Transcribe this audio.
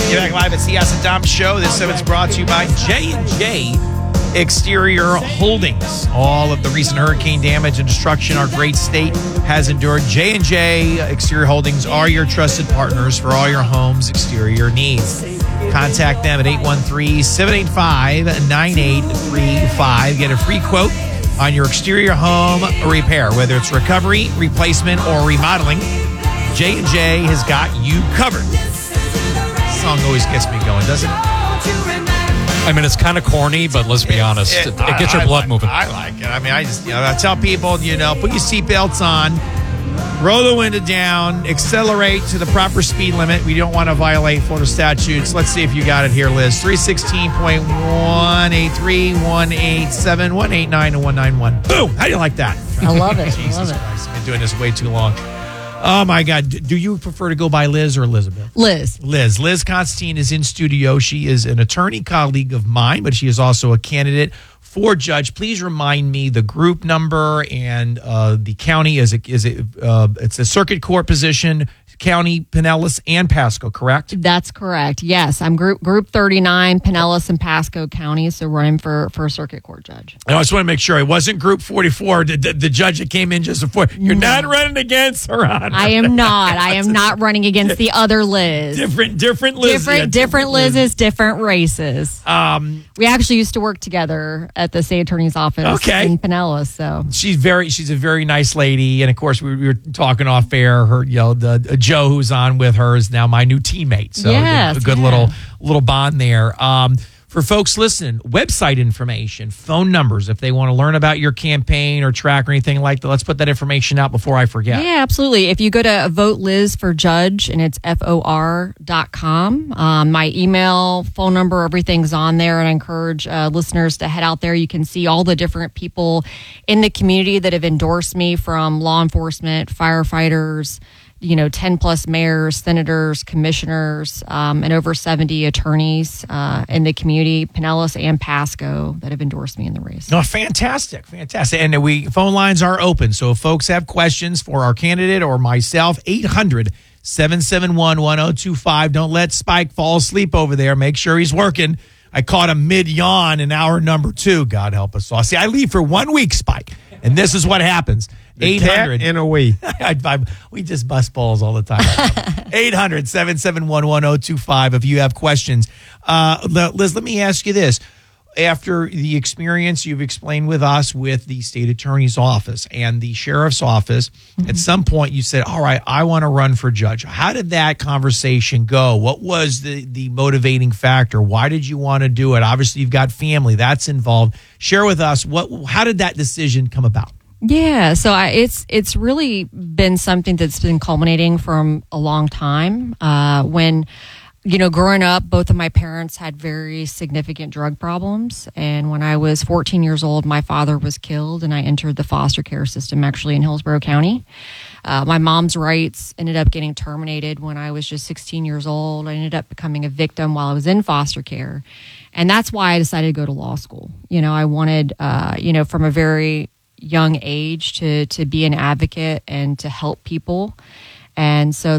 You're back live at CS and Dom Show. This segment's brought to you by J&J Exterior Holdings. All of the recent hurricane damage and destruction our great state has endured. J&J Exterior Holdings are your trusted partners for all your home's exterior needs. Contact them at 813-785-9835. Get a free quote on your exterior home repair, whether it's recovery, replacement, or remodeling. J&J has got you covered. This song always gets me going, doesn't it? I mean, it's kind of corny, but let's be honest. It gets your blood moving. I like it. I mean, I tell people, put your seatbelts on, roll the window down, accelerate to the proper speed limit. We don't want to violate Florida statutes. Let's see if you got it here, Liz. 316.183, 187, 189, and 191. Boom! How do you like that? I love it. Jesus Christ. I've been doing this way too long. Oh, my God. Do you prefer to go by Liz or Elizabeth? Liz. Liz Constantine is in studio. She is an attorney colleague of mine, but she is also a candidate for judge. Please remind me the group number and the county. It's a circuit court position, county, Pinellas, and Pasco, correct? That's correct. Yes, I'm group 39, Pinellas and Pasco counties, so running for circuit court judge. I just want to make sure it wasn't group 44, the judge that came in just before. You're not running against her, Honor. I am not. I am not running against the other Liz. Different Liz. Different Liz's, different races. We actually used to work together at the state attorney's office in Pinellas. So she's a very nice lady, and of course we were talking off air. Her, Joe, who's on with her, is now my new teammate. So a good little bond there. For folks listening, website information, phone numbers, if they want to learn about your campaign or track or anything like that, let's put that information out before I forget. Yeah, absolutely. If you go to Vote Liz for Judge, and it's FOR.com, my email, phone number, everything's on there, and I encourage listeners to head out there. You can see all the different people in the community that have endorsed me, from law enforcement, firefighters, 10 plus mayors, senators, commissioners, and over 70 attorneys in the community, Pinellas and Pasco, that have endorsed me in the race. No, fantastic. And phone lines are open. So if folks have questions for our candidate or myself, 800-771-1025. Don't let Spike fall asleep over there. Make sure he's working. I caught him mid-yawn in hour number 2. God help us all. See, I leave for 1 week, Spike, and this is what happens. 800 in a week. We just bust balls all the time. 800-771-1025 if you have questions. Liz, let me ask you this. After the experience you've explained with us with the state attorney's office and the sheriff's office, at some point you said, all right, I want to run for judge. How did that conversation go? What was the motivating factor? Why did you want to do it? Obviously, you've got family that's involved. Share with us, how did that decision come about? Yeah, so it's really been something that's been culminating from a long time. When, growing up, both of my parents had very significant drug problems. And when I was 14 years old, my father was killed, and I entered the foster care system actually in Hillsborough County. My mom's rights ended up getting terminated when I was just 16 years old. I ended up becoming a victim while I was in foster care. And that's why I decided to go to law school. I wanted, from a very young age to be an advocate and to help people. And so